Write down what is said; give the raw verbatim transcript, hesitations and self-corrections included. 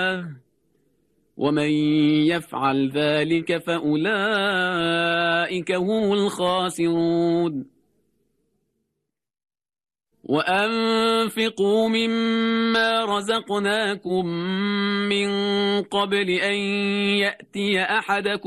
الله ومن يفعل ذلك فأولئك هم الخاسرون وأنفقوا مما رزقناكم من قبل أن يأتي أحدكم